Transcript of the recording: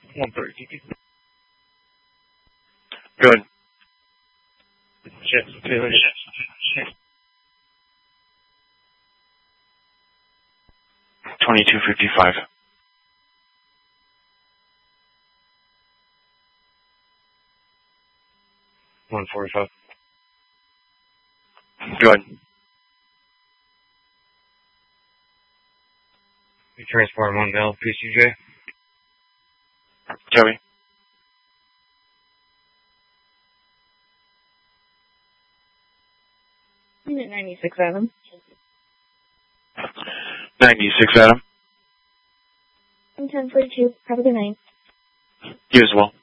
130. Good. Check. 2255. $145. Good. We transport 1 mil PCJ. Joey. Unit 96, Adam. 96, Adam. I'm 1042. Have a good night. You as well.